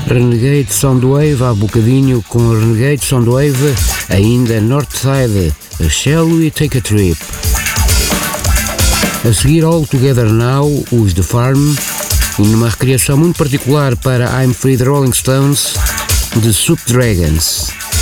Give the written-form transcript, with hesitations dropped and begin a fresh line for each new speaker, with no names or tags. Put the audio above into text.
Renegade Soundwave, há bocadinho com a Renegade Soundwave, ainda Northside, Shall We Take a Trip? A seguir, All Together Now, os The Farm, e numa recriação muito particular para I'm Free the Rolling Stones, de Soup Dragons.